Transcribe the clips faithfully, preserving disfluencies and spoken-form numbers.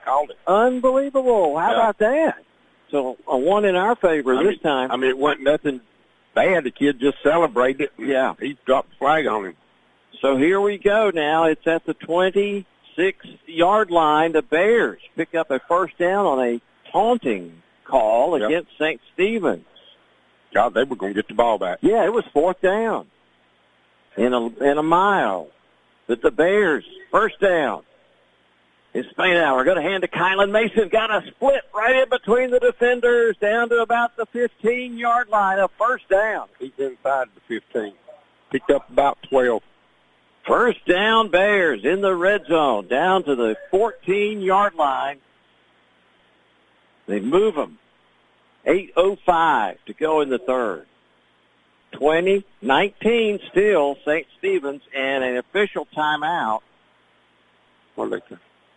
called it. Unbelievable. How yeah. about that? So a one in our favor I this mean, time. I mean, it wasn't nothing bad. The kid just celebrated it. Yeah. He dropped the flag on him. So here we go now. It's at the twenty-six-yard line. The Bears pick up a first down on a taunting call yep. against Saint Stephen's. God, they were going to get the ball back. Yeah, it was fourth down in a, in a mile. But the Bears, first down. It's Spainhour. Going to hand to Kylan Mason. Got a split right in between the defenders down to about the fifteen-yard line. A first down. He's inside the fifteen. Picked up about twelve. First down, Bears in the red zone, down to the fourteen-yard line. They move them. eight oh five to go in the third. twenty nineteen still, Saint Stephen's, and an official timeout. What they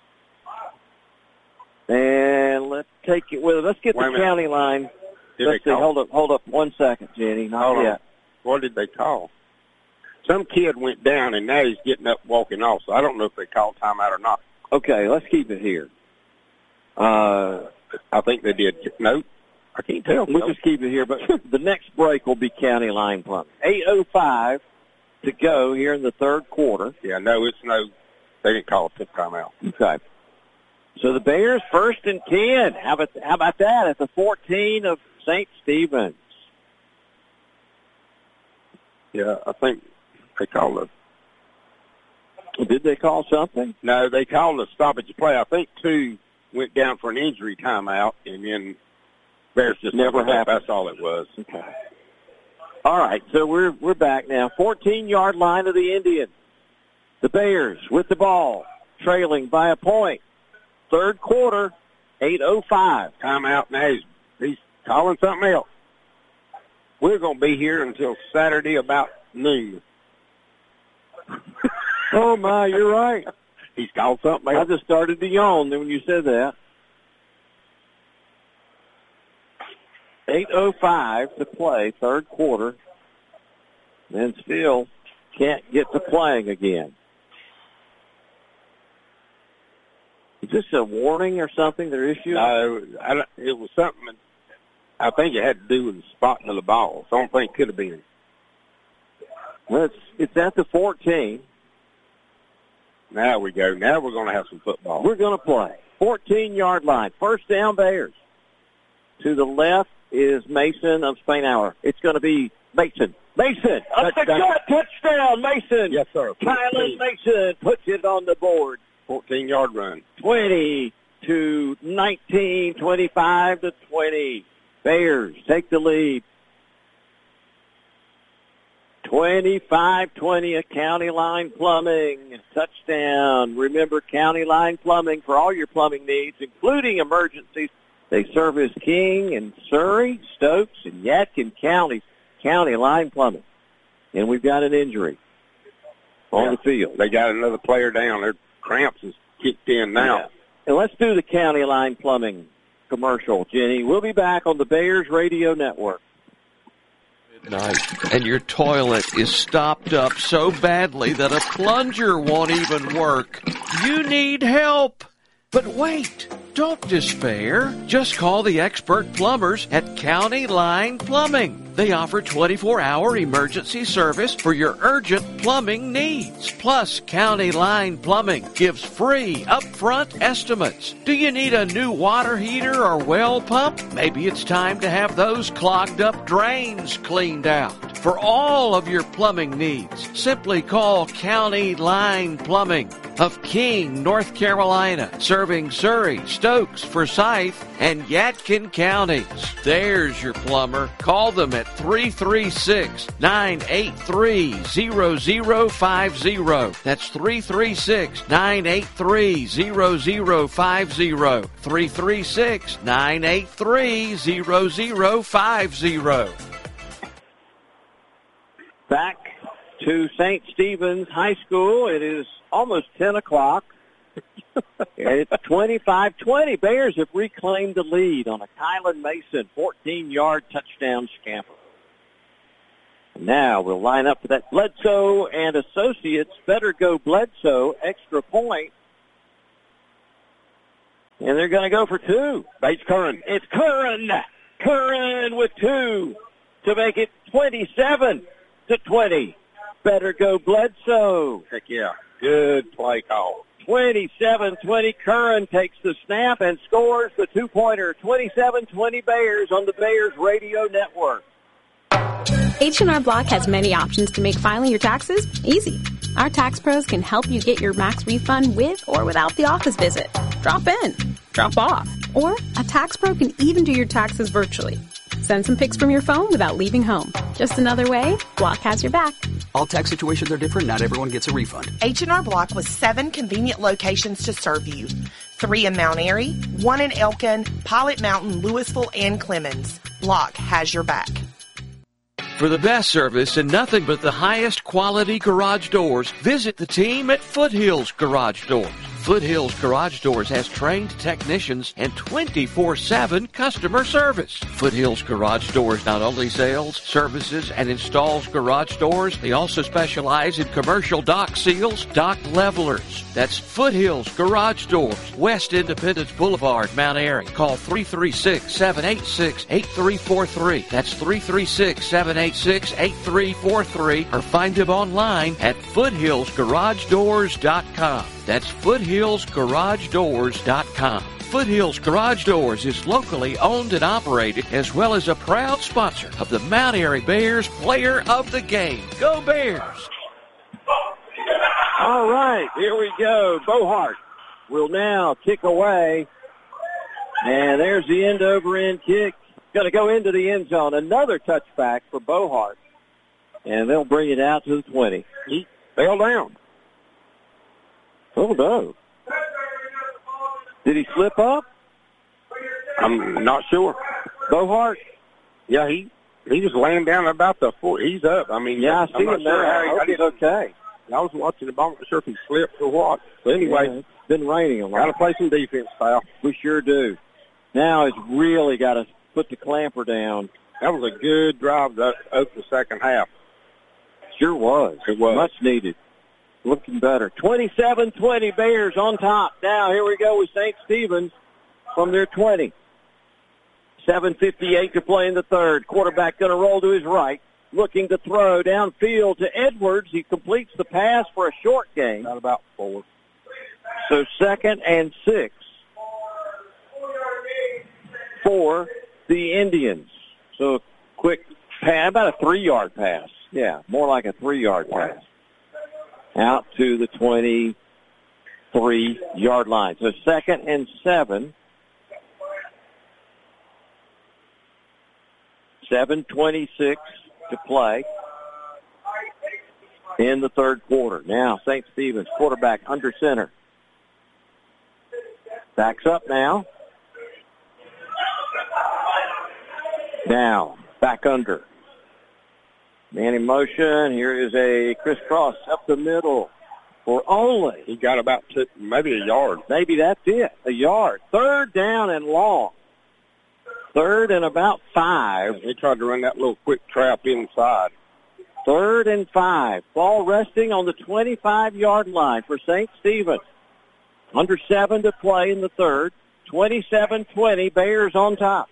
And let's take it with us. Let's get Wait the county line. Did Let's they see. call? Hold up, hold up one second, Jenny. Not Hold yet. on. What did they call? Some kid went down, and now he's getting up walking off, so I don't know if they called timeout or not. Okay, let's keep it here. Uh, I think they did. No, I can't tell. We'll no. just keep it here, but the next break will be county line plumbing. eight oh five to go here in the third quarter. Yeah, no, it's no, they didn't call a tip timeout. Okay. So the Bears first and ten. How about, how about that at the fourteen of Saint Stephen's? Yeah, I think they called a... Did they call something? No, they called a stoppage play. I think two went down for an injury timeout, and then Bears just never happened. That's all it was. Okay. All right, so we're we're back now. fourteen-yard line of the Indians. The Bears with the ball, trailing by a point. Third quarter, eight oh five. Timeout now. He's, he's calling something else. We're going to be here until Saturday about noon. Oh, my, you're right. He's called something I else. just started to yawn when you said that. eight oh five to play, third quarter. And still can't get to playing again. Is this a warning or something they're issuing? No, I, don't- it was something, I think it had to do with the spotting of the ball. So I don't think it could have been. Well, it's, it's at the fourteen. Now we go. Now we're going to have some football. We're going to play. fourteen-yard line. First down, Bears. To the left is Mason of Spainhour. It's going to be Mason. Mason, up the gut, touchdown, Mason. Yes, sir. Kylan Mason puts it on the board. fourteen-yard run. twenty to nineteen, twenty-five to twenty. Bears take the lead. twenty-five twenty at County Line Plumbing. Touchdown. Remember, County Line Plumbing for all your plumbing needs, including emergencies. They service King and Surrey, Stokes, and Yadkin counties. County Line Plumbing. And we've got an injury on Yeah. the field. They got another player down. Their cramps is kicked in now. Yeah. And let's do the County Line Plumbing commercial, Jenny. We'll be back on the Bears Radio Network. Night, and your toilet is stopped up so badly that a plunger won't even work. You need help. But wait, don't despair. Just call the expert plumbers at County Line Plumbing. They offer twenty-four hour emergency service for your urgent plumbing needs. Plus, County Line Plumbing gives free upfront estimates. Do you need a new water heater or well pump? Maybe it's time to have those clogged up drains cleaned out. For all of your plumbing needs, simply call County Line Plumbing of King, North Carolina, serving Surrey, Stokes, Forsyth, and Yadkin counties. There's your plumber. Call them at three three six, nine eight three, zero zero five zero. That's three three six, nine eight three, zero zero five zero. three three six, nine eight three, zero zero five zero. Back to Saint Stephen's High School. It is almost ten o'clock. It's twenty-five twenty. Bears have reclaimed the lead on a Kylan Mason fourteen-yard touchdown scamper. Now we'll line up for that Bledsoe and Associates. Better go Bledsoe. Extra point. And they're going to go for two. Bates Curran. It's Curran. Curran with two to make it twenty-seven to twenty. Better go Bledsoe. Heck yeah. Good play call. twenty-seven twenty. Curran takes the snap and scores the two-pointer. twenty-seven twenty Bears on the Bears Radio Network. H and R Block has many options to make filing your taxes easy. Our tax pros can help you get your max refund with or without the office visit. Drop in, drop off, or a tax pro can even do your taxes virtually. Send some pics from your phone without leaving home. Just another way Block has your back. All tax situations are different. Not everyone gets a refund. H and R Block with seven convenient locations to serve you. Three in Mount Airy, one in Elkin, Pilot Mountain, Louisville, and Clemens. Block has your back. For the best service and nothing but the highest quality garage doors, visit the team at Foothills Garage Doors. Foothills Garage Doors has trained technicians and twenty-four seven customer service. Foothills Garage Doors not only sells, services, and installs garage doors, they also specialize in commercial dock seals, dock levelers. That's Foothills Garage Doors, West Independence Boulevard, Mount Airy. Call three three six, seven eight six, eight three four three. That's three three six, seven eight six, eight three four three, or find them online at foothills garage doors dot com. That's foothills garage doors dot com. Foothills Garage Doors is locally owned and operated, as well as a proud sponsor of the Mount Airy Bears Player of the Game. Go Bears! All right, here we go. Bohart will now kick away. And there's the end-over-end kick. Going to go into the end zone. Another touchback for Bohart. And they'll bring it out to the twenty. He fell down. Oh, no. Did he slip up? I'm not sure. Bohart? Yeah, he he was laying down about the four. He's up. I mean, Yeah, I I'm see not him sure there. how I he- hope I he's didn't- okay. I was watching the ball. I'm not sure if he slipped or what. But anyway, Yeah, it's been raining a lot. got to play some defense, pal. We sure do. Now it's really got to put the clamper down. That was a good drive to open the second half. Sure was. It was. Much needed. Looking better. twenty-seven twenty Bears on top. Now here we go with Saint Stephen's from their twenty. seven fifty-eight to play in the third. Quarterback going to roll to his right. Looking to throw downfield to Edwards. He completes the pass for a short gain. Not about four. So second and six for the Indians. So a quick pass, about a three-yard pass. Yeah, more like a three-yard pass. Out to the twenty-three-yard line. So second and seven. seven twenty-six to play in the third quarter. Now Saint Stephen's quarterback under center. Backs up now. Now, back under. Man in motion. Here is a crisscross up the middle for only. He got about two, maybe a yard. Maybe that's it. A yard. Third down and long. Third and about five. He tried to run that little quick trap inside. Third and five. Ball resting on the twenty-five-yard line for Saint Stephen's. Under seven to play in the third. twenty-seven twenty. Bears on top.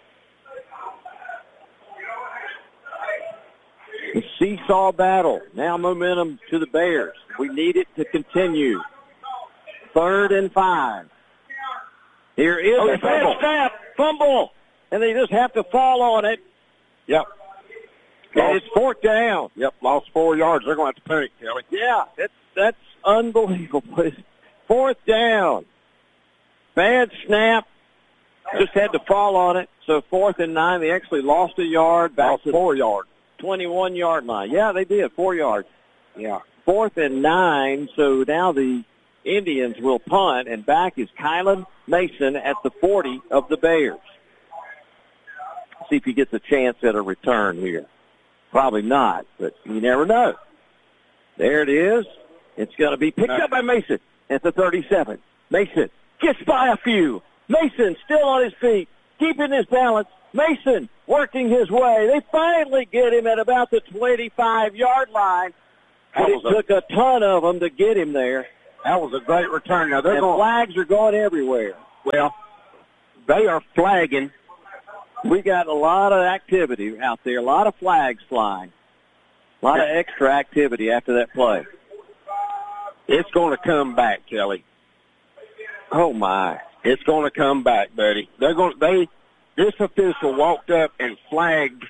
The seesaw battle. Now momentum to the Bears. We need it to continue. Third and five. Here is Oh, a fumble. snap. Fumble. And they just have to fall on it. Yep. And it's fourth down. Yep, lost four yards. They're going to have to panic, Kelly. Yeah, that's, that's unbelievable. Fourth down. Bad snap. Just had to fall on it. So fourth and nine. They actually lost a yard. Back Lost to four yards. twenty-one-yard line. Yeah, they did. Four yards. Yeah. Fourth and nine. So now the Indians will punt, and back is Kylan Mason at the forty of the Bears. See if he gets a chance at a return here. Probably not, but you never know. There it is. It's going to be picked up by Mason at the thirty-seven. Mason gets by a few. Mason still on his feet, keeping his balance. Mason working his way. They finally get him at about the twenty-five-yard line. That And it was a- took a ton of them to get him there. That was a great return. Now, they're And going flags are going everywhere. Well, they are flagging. We got a lot of activity out there, a lot of flags flying, a lot of extra activity after that play. It's going to come back, Kelly. Oh, my. It's going to come back, buddy. They're going. They. This official walked up and flagged.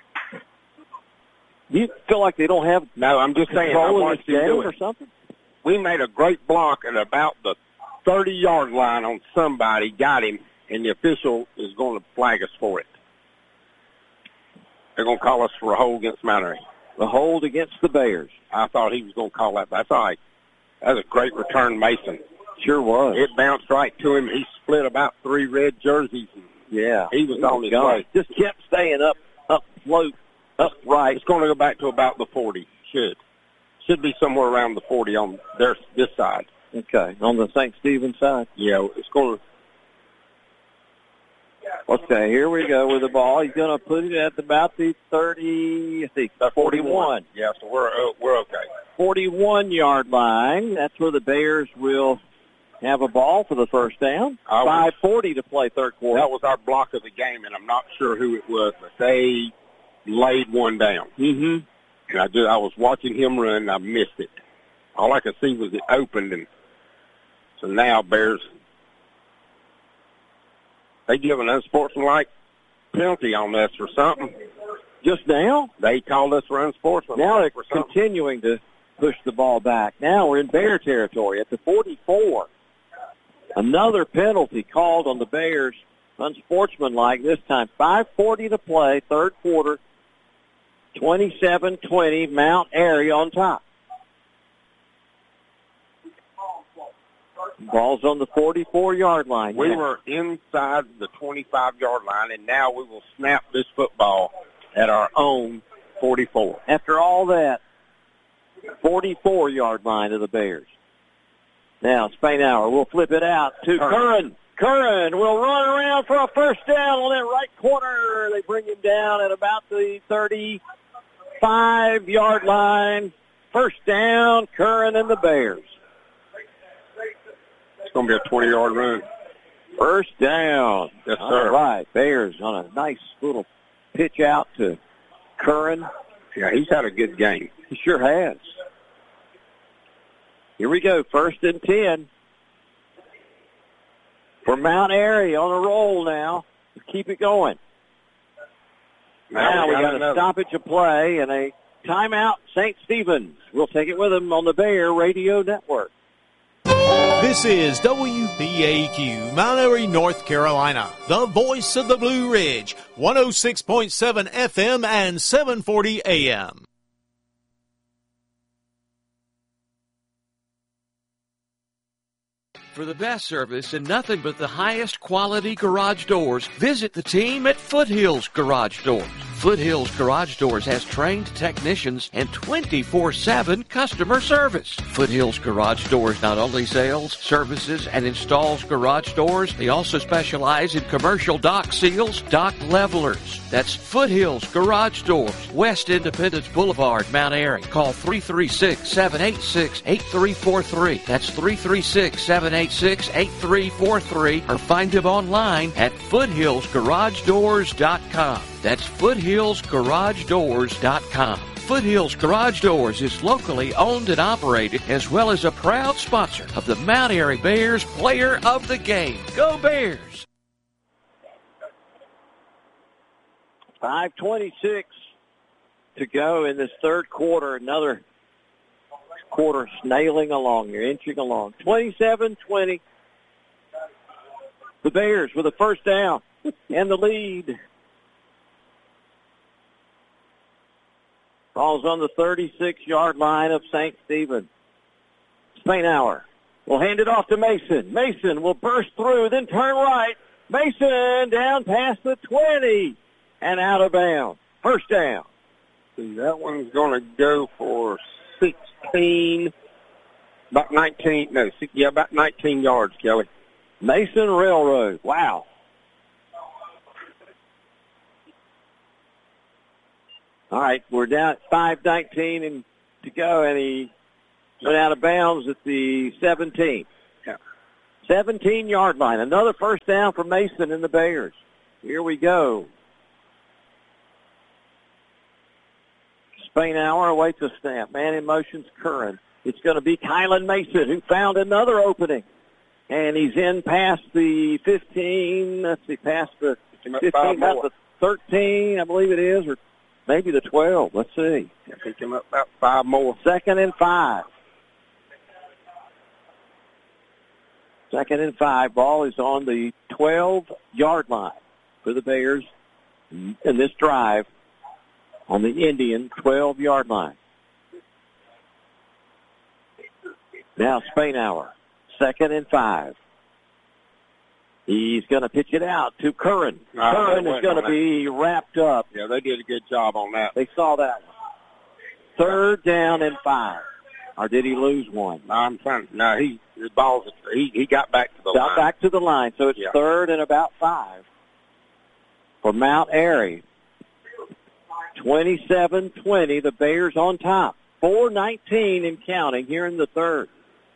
You feel like they don't have no? I'm just saying. I watched him do it or something. We made a great block at about the thirty-yard line on somebody, got him, and the official is going to flag us for it. They're going to call us for a hold against Mount Airy. A hold against the Bears. I thought he was going to call that. That's all right. That was a great return, Mason. Sure was. It bounced right to him. He split about three red jerseys. And yeah. He was oh on his God. way. Just kept staying up, up, float, up right. It's going to go back to about the forty. Should. Should be somewhere around the forty on their, this side. Okay, on the Saint Stephen side? Yeah, it's going to. Okay, here we go with the ball. He's going to put it at about the thirty, I think, forty-one. Yeah, so we're, uh, we're okay. forty-one-yard line. That's where the Bears will have a ball for the first down. five forty to play third quarter. That was our block of the game, and I'm not sure who it was, but they laid one down. Mm-hmm. And I just, I was watching him run, and I missed it. All I could see was it opened, and so now Bears, they give an unsportsmanlike penalty on us for something. Just now? They called us for unsportsmanlike. Now they're for something. continuing to push the ball back. Now we're in Bear territory at the forty-four. Another penalty called on the Bears, unsportsmanlike this time. five forty to play, third quarter. twenty-seven twenty, Mount Airy on top. Ball's on the forty-four-yard line. We yeah. were inside the twenty-five-yard line, and now we will snap this football at our own forty-four. After all that, forty-four-yard line of the Bears. Now, Spainhour will flip it out to Curran. Curran will run around for a first down on that right corner. They bring him down at about the thirty-five-yard line. First down, Curran and the Bears. It's going to be a twenty-yard run. First down. Yes, sir. All right, Bears on a nice little pitch out to Curran. Yeah, he's had a good game. He sure has. Here we go, first and ten. For Mount Airy on a roll now. Keep it going. Now, now we got, got a stoppage of play and a timeout. Saint Stephen's. We'll take it with them on the Bear Radio Network. This is W B A Q, Mount Airy, North Carolina, the voice of the Blue Ridge, one oh six point seven F M and seven forty A M. For the best service and nothing but the highest quality garage doors, visit the team at Foothills Garage Doors. Foothills Garage Doors has trained technicians and twenty-four seven customer service. Foothills Garage Doors not only sells, services, and installs garage doors, they also specialize in commercial dock seals, dock levelers. That's Foothills Garage Doors, West Independence Boulevard, Mount Airy. Call three three six, seven eight six, eight three four three. That's three three six, seven eight six, eight three four three, or find them online at foothills garage doors dot com. That's foothills garage doors dot com. Foothills Garage Doors is locally owned and operated, as well as a proud sponsor of the Mount Airy Bears Player of the Game. Go Bears! five twenty-six to go in this third quarter. Another quarter snailing along here, inching along. twenty-seven twenty. The Bears with a first down and the lead. Ball's on the thirty-six-yard line of Saint Stephen. Spainhour will hand it off to Mason. Mason will burst through, then turn right. Mason down past the twenty and out of bounds. First down. See, that one's going to go for sixteen, about nineteen, no, yeah, about nineteen yards, Kelly. Mason Railroad. Wow. All right, we're down at five nineteen and to go, and he went out of bounds at the seventeen. Yeah. seventeen-yard line. Another first down for Mason and the Bears. Here we go. Spainhour awaits a snap. Man in motion's Curran. It's going to be Kylan Mason, who found another opening. And he's in past the fifteen. Let's see, past the fifteen, about the thirteen, I believe it is, or maybe the twelve. Let's see. I think him up about five more. Second and five. Second and five. Ball is on the twelve-yard line for the Bears in this drive on the Indian twelve-yard line. Now Spainhour. Second and five. He's going to pitch it out to Curran. No, Curran is going to be wrapped up. Yeah, they did a good job on that. They saw that one. Third down and five. Or did he lose one? No, I'm trying. No, he the balls. He he got back to the got line. Got back to the line. So it's yeah. third and about five for Mount Airy. twenty-seven twenty. The Bears on top. four nineteen and counting here in the third.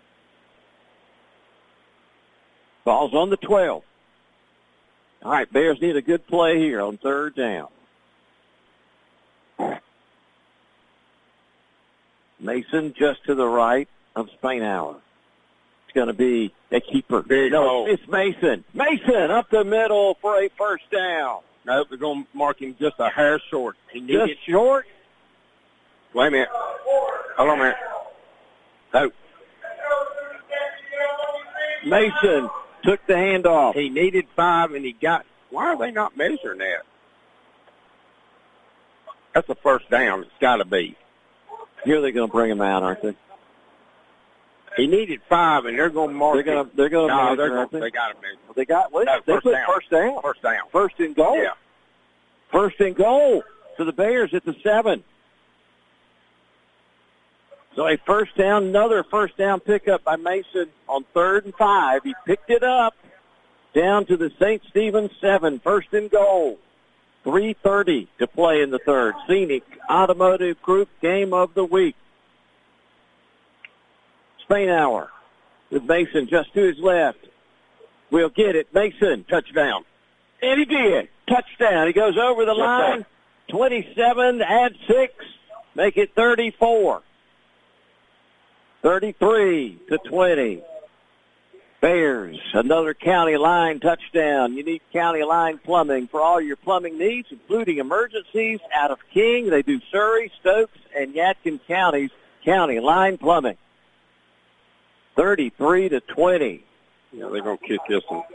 Ball's on the twelve. All right, Bears need a good play here on third down. Mason just to the right of Spainhour. It's going to be a keeper. Big no, hole. It's Mason. Mason up the middle for a first down. No, they're going to mark him just a hair short. He Just needed, short? Wait a minute. Hold on a minute. No. Mason took the handoff. He needed five, and he got. Why are they not measuring that? That's a first down. It's got to be. Here they're going to bring him out, aren't they? He needed five, and they're going to mark. They're going to. They're going to. No, measure, they're going. they? They got to measure. They got. Well, No, they first put down. first down. First down. First and goal. Yeah. First and goal to the Bears at the seven. So a first down, another first down pickup by Mason on third and five. He picked it up down to the Saint Stephen's seven. First and goal. three thirty to play in the third. Scenic Automotive Group Game of the Week. Spainhour with Mason just to his left. We'll get it. Mason, touchdown. And he did. Touchdown. He goes over the Yes, line. sir. twenty-seven, add six. Make it thirty-four. thirty-three to twenty. Bears, another County Line touchdown. You need County Line Plumbing for all your plumbing needs, including emergencies out of King. They do Surrey, Stokes, and Yadkin counties. County Line Plumbing. thirty-three to twenty. Yeah, they're going to kick this one.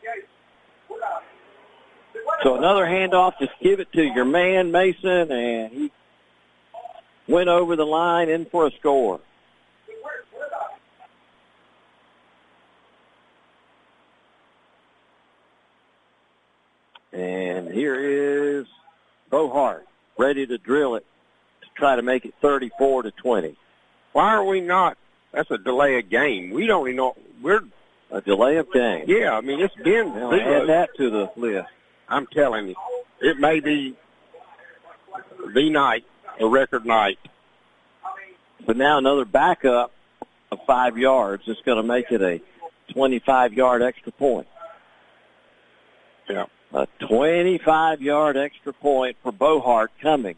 So another handoff, just give it to your man, Mason, and he went over the line in for a score. And here is Bohart, ready to drill it to try to make it thirty-four to twenty. Why are we not? That's a delay of game. We don't even know. We're A delay of game. yeah. I mean, it's been Now zero. add that to the list. I'm telling you, it may be the night, a record night. But now another backup of five yards. It's going to make it a twenty-five-yard extra point. Yeah. A twenty-five-yard extra point for Bohart coming.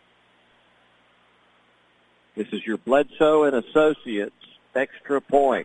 This is your Bledsoe and Associates extra point.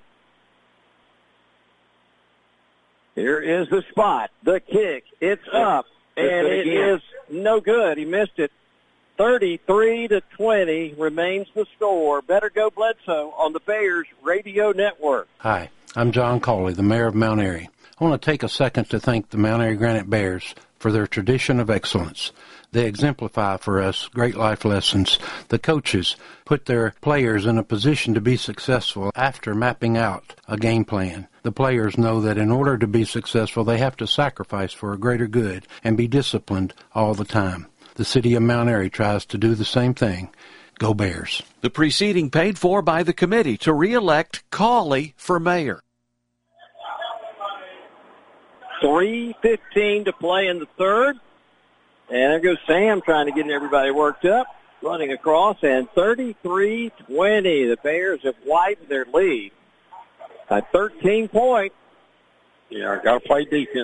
Here is the spot, the kick. It's up, and it is no good. He missed it. thirty-three to twenty remains the score. Better go Bledsoe on the Bears Radio Network. Hi, I'm John Cawley, the mayor of Mount Airy. I want to take a second to thank the Mount Airy Granite Bears for their tradition of excellence. They exemplify for us great life lessons. The coaches put their players in a position to be successful after mapping out a game plan. The players know that in order to be successful, they have to sacrifice for a greater good and be disciplined all the time. The city of Mount Airy tries to do the same thing. Go Bears. The proceeding paid for by the committee to re-elect Cawley for mayor. three fifteen to play in the third. And there goes Sam trying to get everybody worked up, running across, and thirty-three twenty. The Bears have widened their lead by thirteen points. Yeah, I got to play defense.